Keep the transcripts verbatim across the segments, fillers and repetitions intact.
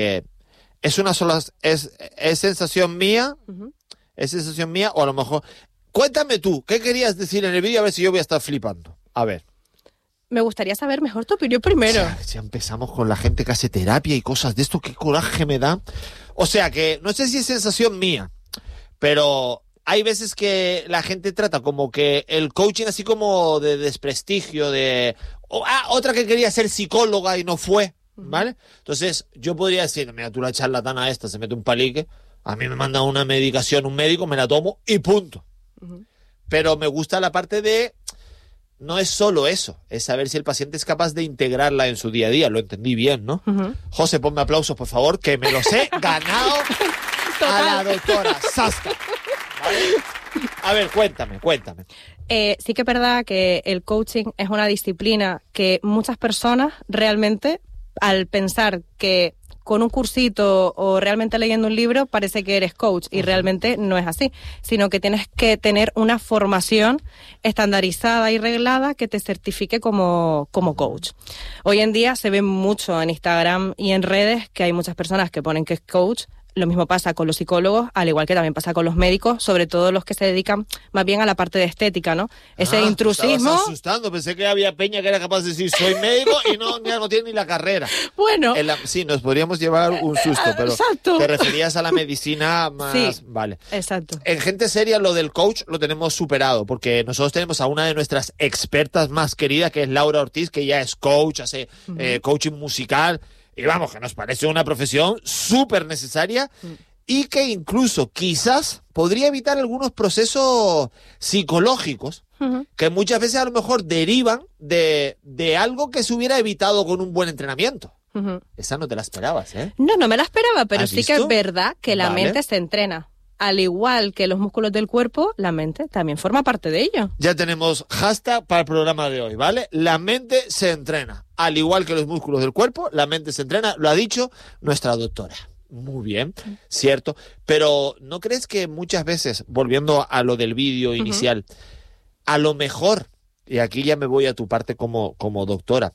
Eh, ¿Es una sola, es, es sensación mía? Uh-huh. ¿Es sensación mía? O a lo mejor... Cuéntame tú, ¿qué querías decir en el vídeo? A ver si yo voy a estar flipando. A ver. Me gustaría saber mejor tu opinión primero. Ya, ya empezamos con la gente que hace terapia y cosas de esto. Qué coraje me da. O sea que, no sé si es sensación mía, pero hay veces que la gente trata como que el coaching así como de desprestigio, de... Oh, ah, otra que quería ser psicóloga y no fue. ¿Vale? Entonces, yo podría decir, mira, tú la charlatana esta se mete un palique, a mí me manda una medicación, un médico, me la tomo y punto. Uh-huh. Pero me gusta la parte de, no es solo eso, es saber si el paciente es capaz de integrarla en su día a día. Lo entendí bien, ¿no? Uh-huh. José, ponme aplausos, por favor, que me los he ganado a la doctora Sasca. ¿Vale? A ver, cuéntame, cuéntame. Eh, sí que es verdad que el coaching es una disciplina que muchas personas realmente... al pensar que con un cursito o realmente leyendo un libro parece que eres coach y realmente no es así, sino que tienes que tener una formación estandarizada y reglada que te certifique como, como coach. Hoy en día se ve mucho en Instagram y en redes que hay muchas personas que ponen que es coach. Lo mismo pasa con los psicólogos, al igual que también pasa con los médicos, sobre todo los que se dedican más bien a la parte de estética, ¿no? Ese ah, intrusismo... Me estabas asustando, pensé que había peña que era capaz de decir soy médico y no, ya no tiene ni la carrera. Bueno... La, sí, nos podríamos llevar un susto, pero exacto. Te referías a la medicina más... Sí, vale. Exacto. En Gente Seria lo del coach lo tenemos superado, porque nosotros tenemos a una de nuestras expertas más queridas, que es Laura Ortiz, que ya es coach, hace uh-huh. eh, coaching musical, y vamos, que nos parece una profesión súper necesaria, uh-huh. y que incluso quizás podría evitar algunos procesos psicológicos uh-huh. que muchas veces a lo mejor derivan de, de algo que se hubiera evitado con un buen entrenamiento. Uh-huh. Esa no te la esperabas, ¿eh? No, no me la esperaba, pero sí visto? que es verdad que la vale. mente se entrena. Al igual que los músculos del cuerpo, la mente también forma parte de ello. Ya tenemos hashtag para el programa de hoy, ¿vale? La mente se entrena. Al igual que los músculos del cuerpo, la mente se entrena. Lo ha dicho nuestra doctora. Muy bien, cierto. Pero ¿no crees que muchas veces, volviendo a lo del vídeo inicial, uh-huh. a lo mejor, y aquí ya me voy a tu parte como, como doctora,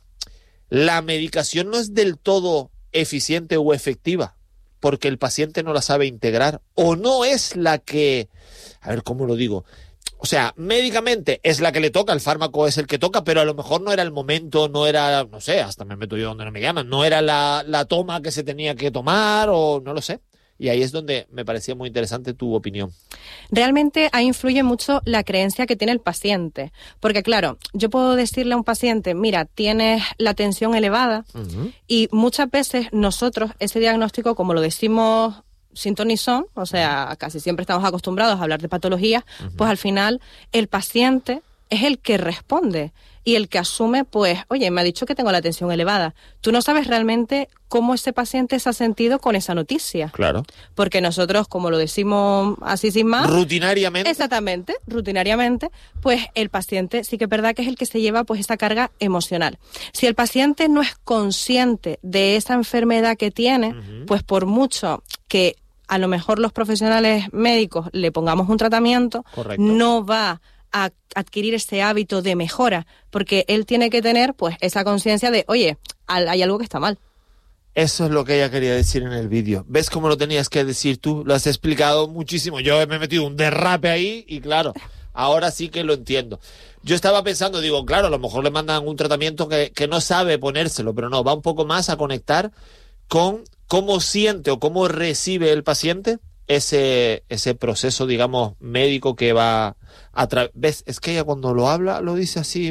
la medicación no es del todo eficiente o efectiva porque el paciente no la sabe integrar o no es la que, a ver, ¿cómo lo digo? O sea, médicamente es la que le toca, el fármaco es el que toca, pero a lo mejor no era el momento, no era, no sé, hasta me meto yo donde no me llaman, no era la, la toma que se tenía que tomar o no lo sé. Y ahí es donde me parecía muy interesante tu opinión. Realmente ahí influye mucho la creencia que tiene el paciente. Porque claro, yo puedo decirle a un paciente, mira, tienes la tensión elevada, uh-huh. y muchas veces nosotros ese diagnóstico, como lo decimos sin ton ni son, o sea, casi siempre estamos acostumbrados a hablar de patologías, uh-huh. pues al final el paciente es el que responde y el que asume, pues, oye, me ha dicho que tengo la tensión elevada. Tú no sabes realmente cómo ese paciente se ha sentido con esa noticia. Claro. Porque nosotros, como lo decimos así sin más... Rutinariamente. Exactamente, rutinariamente, pues el paciente sí que es verdad que es el que se lleva pues esa carga emocional. Si el paciente no es consciente de esa enfermedad que tiene, uh-huh. pues por mucho que a lo mejor los profesionales médicos le pongamos un tratamiento, correcto. No va a adquirir ese hábito de mejora, porque él tiene que tener pues esa conciencia de, oye, hay algo que está mal. Eso es lo que ella quería decir en el vídeo. ¿Ves cómo lo tenías que decir tú? Lo has explicado muchísimo. Yo me he metido un derrape ahí y claro, ahora sí que lo entiendo. Yo estaba pensando, digo, claro, a lo mejor le mandan un tratamiento que, que no sabe ponérselo, pero no, va un poco más a conectar con cómo siente o cómo recibe el paciente ese ese proceso, digamos, médico que va a través. ¿Ves? Es que ella cuando lo habla, lo dice así.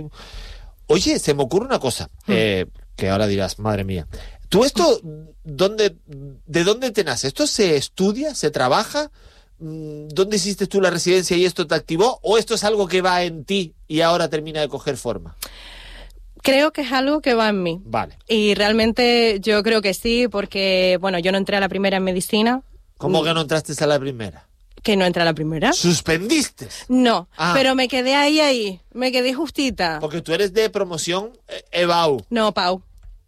Oye, se me ocurre una cosa, mm. eh, que ahora dirás, madre mía. ¿Tú esto, dónde, de dónde te nace? ¿Esto se estudia, se trabaja? ¿Dónde hiciste tú la residencia y esto te activó? ¿O esto es algo que va en ti y ahora termina de coger forma? Creo que es algo que va en mí. Vale. Y realmente yo creo que sí, porque, bueno, yo no entré a la primera en medicina. ¿Cómo que no entraste a la primera? ¿Que no entré a la primera? ¿Suspendiste? No, ah. pero me quedé ahí, ahí. Me quedé justita. Porque tú eres de promoción eh, EBAU. No, Pau.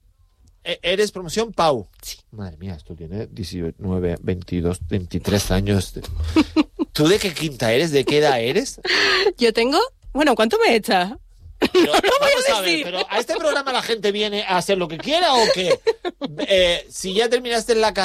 E- ¿Eres promoción Pau? Sí. Madre mía, esto tiene diecinueve, veintidós, veintitrés años. ¿Tú de qué quinta eres? ¿De qué edad eres? Yo tengo... Bueno, ¿cuánto me echas? Pero, No lo voy vamos a a ver, decir. pero ¿a este programa la gente viene a hacer lo que quiera o qué? Eh, si ya terminaste en la carrera